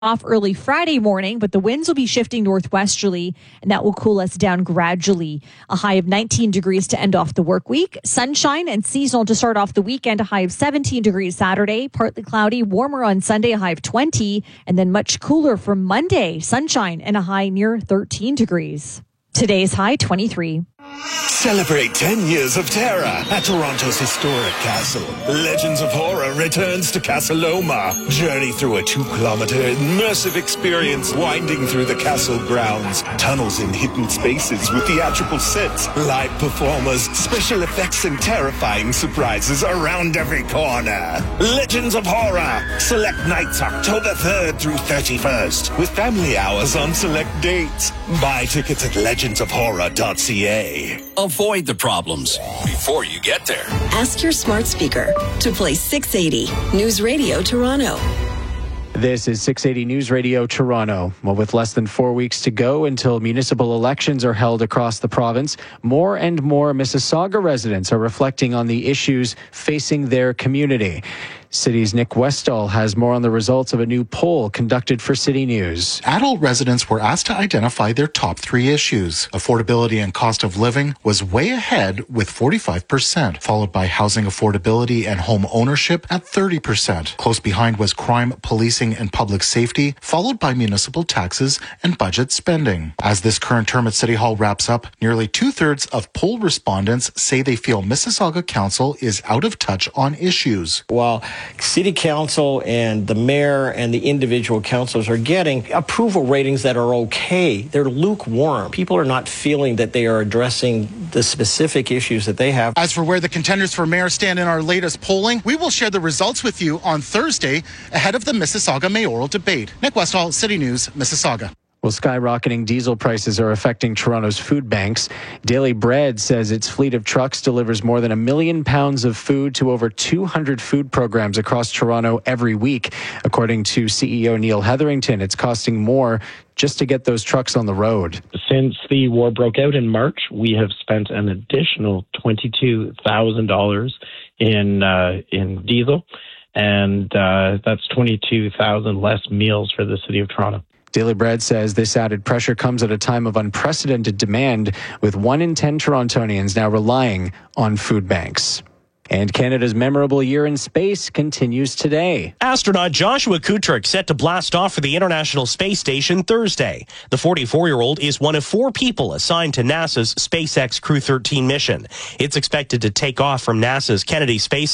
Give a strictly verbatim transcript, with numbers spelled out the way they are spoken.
off early Friday morning, but the winds will be shifting northwesterly, and that will cool us down gradually. A high of nineteen degrees to end off the work week. Sunshine and seasonal to start off the weekend. A high of seventeen degrees Saturday, partly cloudy, warmer on Sunday, a high of twenty, and then much cooler for Monday. Sunshine and a high near thirteen degrees. Today's high, twenty-three. Celebrate ten years of terror at Toronto's historic castle. Legends of Horror returns to Casa Loma. Journey through a two-kilometer immersive experience winding through the castle grounds. Tunnels in hidden spaces with theatrical sets, live performers, special effects, and terrifying surprises around every corner. Legends of Horror. Select nights October third through thirty-first with family hours on select dates. Buy tickets at legends of horror dot c a. Avoid the problems before you get there. Ask your smart speaker to play six eighty News Radio Toronto. This is six eighty News Radio Toronto. Well, with less than four weeks to go until municipal elections are held across the province, more and more Mississauga residents are reflecting on the issues facing their community. City's Nick Westall has more on the results of a new poll conducted for City News. Adult residents were asked to identify their top three issues. Affordability and cost of living was way ahead with forty-five percent, followed by housing affordability and home ownership at thirty percent. Close behind was crime, policing, and public safety, followed by municipal taxes and budget spending. As this current term at City Hall wraps up, nearly two-thirds of poll respondents say they feel Mississauga Council is out of touch on issues. Well, City Council and the mayor and the individual councils are getting approval ratings that are okay. They're lukewarm. People are not feeling that they are addressing the specific issues that they have. As for where the contenders for mayor stand in our latest polling, we will share the results with you on Thursday ahead of the Mississauga mayoral debate. Nick Westall, City News, Mississauga. Well, skyrocketing diesel prices are affecting Toronto's food banks. Daily Bread says its fleet of trucks delivers more than a million pounds of food to over two hundred food programs across Toronto every week. According to C E O Neil Hetherington, it's costing more just to get those trucks on the road. Since the war broke out in March, we have spent an additional twenty-two thousand dollars in uh, in diesel, and uh, that's twenty-two thousand less meals for the City of Toronto. Daily Bread says this added pressure comes at a time of unprecedented demand, with one in ten Torontonians now relying on food banks. And Canada's memorable year in space continues today. Astronaut Joshua Kutrick set to blast off for the International Space Station Thursday. The forty-four-year-old is one of four people assigned to NASA's SpaceX Crew thirteen mission. It's expected to take off from NASA's Kennedy Space